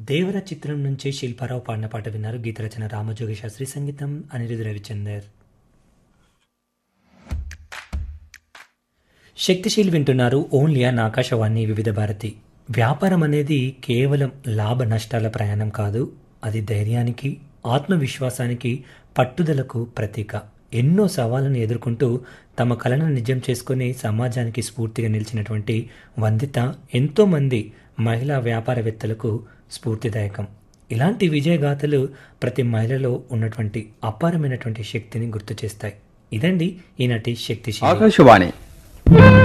దేవర చిత్రం నుంచి శిల్పారావు పాడిన పాట విన్నారు. గీత రచన రామజోగి శాస్త్రి, సంగీతం అనిరుద్ రవిచందర్. శక్తిశీల్ వింటున్నారు ఓన్లీ ఆన్ ఆకాశవాణి వివిధ భారతి. వ్యాపారం అనేది కేవలం లాభ నష్టాల ప్రయాణం కాదు, అది ధైర్యానికి, ఆత్మవిశ్వాసానికి, పట్టుదలకు ప్రతీక. ఎన్నో సవాళ్లను ఎదుర్కొంటూ తమ కలను నిజం చేసుకుని సమాజానికి స్ఫూర్తిగా నిలిచినటువంటి వందిత ఎంతోమంది మహిళా వ్యాపారవేత్తలకు స్ఫూర్తిదాయకం. ఇలాంటి విజయగాథలు ప్రతి మహిళలో ఉన్నటువంటి అపారమైనటువంటి శక్తిని గుర్తు చేస్తాయి. ఇదండి ఈనాటి శక్తిశీలి. ఆకాశవాణి